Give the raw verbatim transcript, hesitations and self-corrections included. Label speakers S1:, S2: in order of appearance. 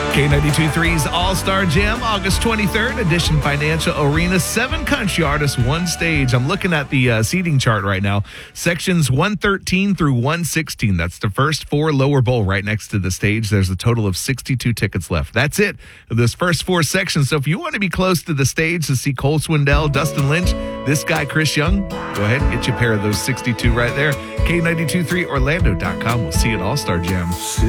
S1: K ninety-two point three's All-Star Jam, August twenty-third, Edition Financial Arena. Seven country artists, one stage. I'm looking at the uh, seating chart right now. Sections one thirteen through one sixteen. That's the first four lower bowl right next to the stage. There's a total of sixty-two tickets left. That's it. Those first four sections. So if you want to be close to the stage to see Cole Swindell, Dustin Lynch, this guy, Chris Young, go ahead and get you a pair of those sixty-two right there. K ninety-two point three Orlando dot com. We'll see you at All-Star Jam.